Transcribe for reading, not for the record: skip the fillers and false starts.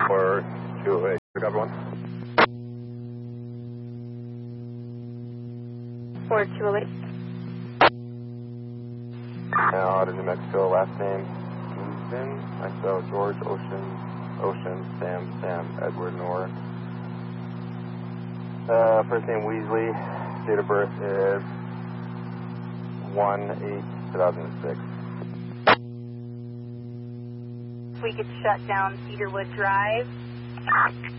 428, copy 1. 4208. Now out of New Mexico, last name Houston. I spell George, Ocean, Sam, Edward, Nora. First name Weasley. Date of birth is 1/8/2006. We could shut down Cedarwood Drive.